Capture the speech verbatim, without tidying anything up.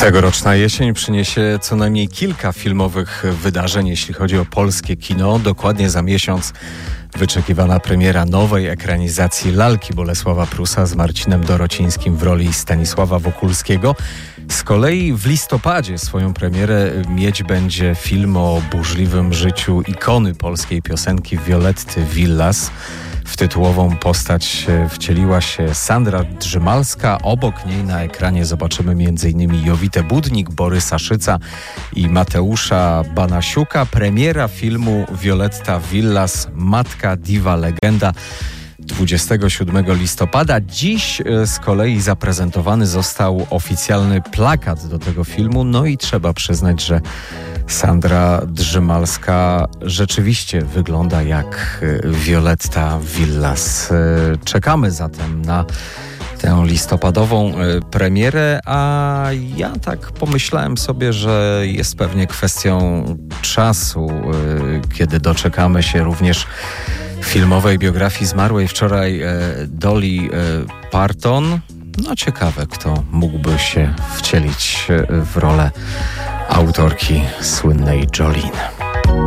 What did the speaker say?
Tegoroczna jesień przyniesie co najmniej kilka filmowych wydarzeń, jeśli chodzi o polskie kino. Dokładnie za miesiąc wyczekiwana premiera nowej ekranizacji Lalki Bolesława Prusa z Marcinem Dorocińskim w roli Stanisława Wokulskiego. Z kolei w listopadzie swoją premierę mieć będzie film o burzliwym życiu ikony polskiej piosenki Violetty Villas. W tytułową postać wcieliła się Sandra Drzymalska. Obok niej na ekranie zobaczymy m.in. Jowitę Budnik, Borysa Szyca i Mateusza Banasiuka. Premiera filmu Violetta Villas, Matka, Diva, Legenda dwudziestego siódmego listopada. Dziś z kolei zaprezentowany został oficjalny plakat do tego filmu. No i trzeba przyznać, że Sandra Drzymalska rzeczywiście wygląda jak Violetta Villas. Czekamy zatem na tę listopadową premierę, a ja tak pomyślałem sobie, że jest pewnie kwestią czasu, kiedy doczekamy się również filmowej biografii zmarłej wczoraj Dolly Parton. No ciekawe, kto mógłby się wcielić w rolę autorki słynnej Jolene.